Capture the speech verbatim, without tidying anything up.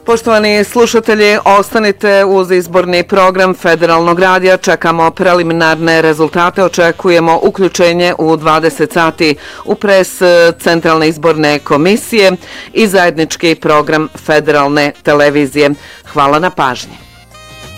Poštovani slušatelji, ostanite uz izborni program Federalnog radija. Čekamo preliminarne rezultate, očekujemo uključenje u dvadeset sati u pres Centralne izborne komisije i zajednički program Federalne televizije. Hvala na pažnji.